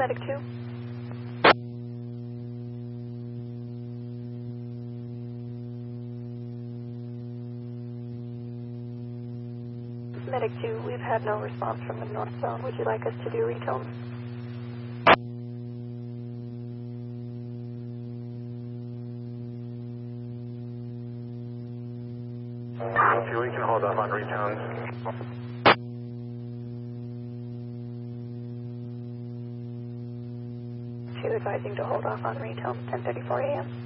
Medic 2. Medic 2, we've had no response from the north zone. Would you like us to do retone? We can hold off on retones. She advising to hold off on retone, 10:34 a.m.